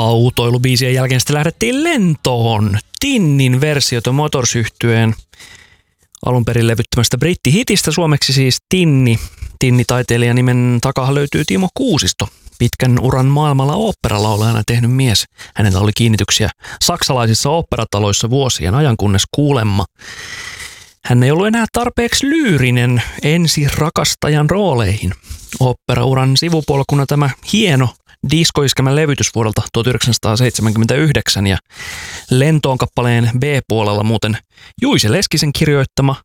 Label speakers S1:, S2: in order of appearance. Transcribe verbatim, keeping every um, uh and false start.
S1: autoilubiisien jälkeen sitten lähdettiin lentoon. Tinnin versiota Motors-yhtyeen alun perin levyttömästä brittihitistä, suomeksi siis Tinni. Tinni-taiteilijan nimen takaa löytyy Timo Kuusisto, pitkän uran maailmalla oopperalaulajana tehnyt mies. Hänellä oli kiinnityksiä saksalaisissa oopperataloissa vuosien ajan, kunnes kuulemma hän ei ollut enää tarpeeksi lyyrinen ensi rakastajan rooleihin. Oopperauran sivupolkuna tämä hieno diskoiskelmän levytys vuodelta tuhatyhdeksänsataaseitsemänkymmentäyhdeksän ja Lentoon kappaleen B-puolella muuten Juise Leskisen kirjoittama